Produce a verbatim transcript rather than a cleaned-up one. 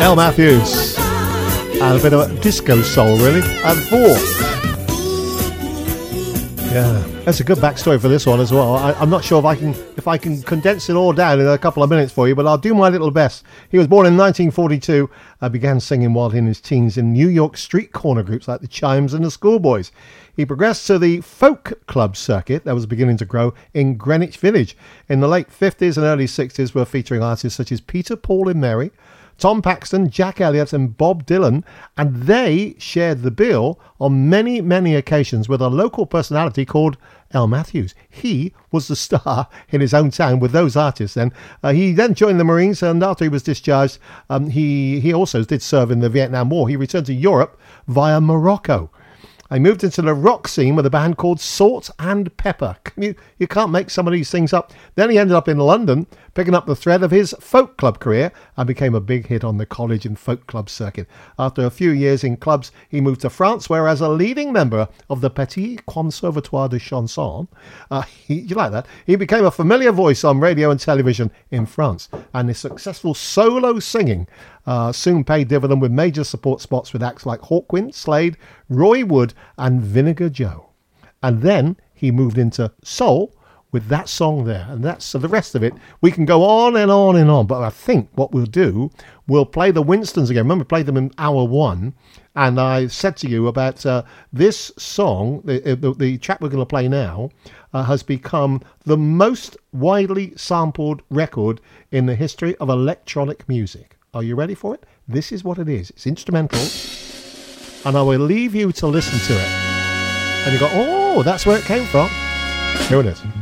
Al Matthews. And a bit of disco soul, really. And four. Yeah, that's a good backstory for this one as well. I, I'm not sure if I can if I can condense it all down in a couple of minutes for you, but I'll do my little best. He was born in nineteen forty-two. Uh, began singing while in his teens in New York street corner groups like the Chimes and the Schoolboys. He progressed to the folk club circuit that was beginning to grow in Greenwich Village. In the late fifties and early sixties were featuring artists such as Peter, Paul and Mary, Tom Paxton, Jack Elliott and Bob Dylan, and they shared the bill on many, many occasions with a local personality called Al Matthews. He was the star in his own town with those artists then. Uh, he then joined the Marines, and after he was discharged, um, he, he also did serve in the Vietnam War. He returned to Europe via Morocco. I moved into the rock scene with a band called Salt and Pepper. You, you can't make some of these things up. Then he ended up in London, picking up the thread of his folk club career and became a big hit on the college and folk club circuit. After a few years in clubs, he moved to France, where as a leading member of the Petit Conservatoire de Chanson, uh, he, you like that, he became a familiar voice on radio and television in France. And his successful solo singing uh, soon paid dividend with major support spots with acts like Hawkwind, Slade, Roy Wood and Vinegar Joe. And then he moved into soul with that song there. And that's so the rest of it. We can go on and on and on. But I think what we'll do, we'll play the Winstons again. Remember, we played them in hour one. And I said to you about uh, this song, the, the, the track we're going to play now, uh, has become the most widely sampled record in the history of electronic music. Are you ready for it? This is what it is. It's instrumental. And I will leave you to listen to it. And you go, oh, that's where it came from. Here it is.